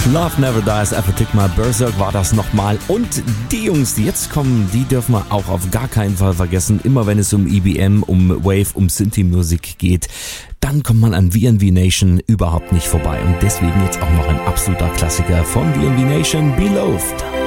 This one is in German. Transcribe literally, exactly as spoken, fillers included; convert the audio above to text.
Love Never Dies, Apathigma, Berserk war das nochmal. Und die Jungs, die jetzt kommen, die dürfen wir auch auf gar keinen Fall vergessen. Immer wenn es um E B M, um Wave, um Synthie-Musik geht, dann kommt man an V and V Nation überhaupt nicht vorbei. Und deswegen jetzt auch noch ein absoluter Klassiker von V and V Nation, Beloved.